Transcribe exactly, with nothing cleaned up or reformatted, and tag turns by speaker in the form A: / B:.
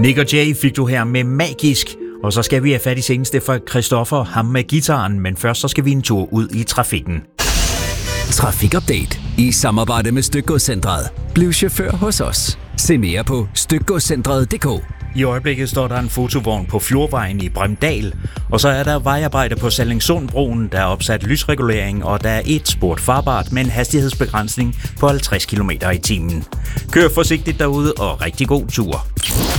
A: Nick og Jay fik du her med Magisk, og så skal vi have fat i seneste for Christoffer, ham med gitaren, men først så skal vi en tur ud i trafikken.
B: Trafikupdate i samarbejde med Stykgodscentret. Bliv chauffør hos os. Se mere på stykgodscentret punktum d k.
A: I øjeblikket står der en fotovogn på Fjordvejen i Bremdal, og så er der vejarbejde på Sallingsundbroen, der er opsat lysregulering, og der er et sport farbart med en hastighedsbegrænsning på halvtreds kilometer i timen. Kør forsigtigt derude, og rigtig god tur.